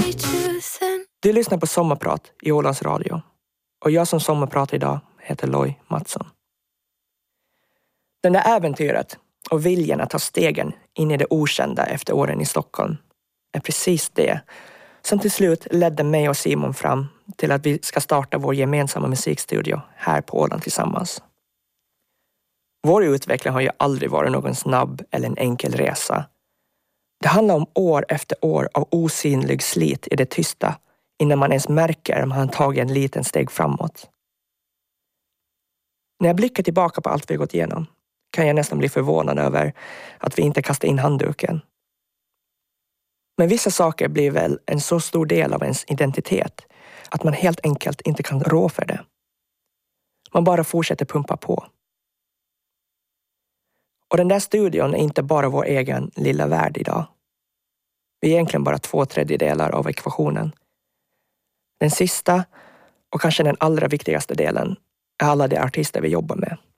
Du lyssnar på Sommarprat i Ålands Radio. Och jag som sommarpratar idag heter Loj Mattsson. Den där äventyret och viljan att ta stegen in i det okända efter åren i Stockholm är precis det som till slut ledde mig och Simon fram till att vi ska starta vår gemensamma musikstudio här på Åland tillsammans. Vår utveckling har ju aldrig varit någon snabb eller en enkel resa. Det handlar om år efter år av osynlig slit i det tysta innan man ens märker om man tagit en liten steg framåt. När jag blickar tillbaka på allt vi gått igenom kan jag nästan bli förvånad över att vi inte kastar in handduken. Men vissa saker blir väl en så stor del av ens identitet att man helt enkelt inte kan rå för det. Man bara fortsätter pumpa på. Och den där studion är inte bara vår egen lilla värld idag. Vi är egentligen bara 2/3 av ekvationen. Den sista och kanske den allra viktigaste delen är alla de artister vi jobbar med.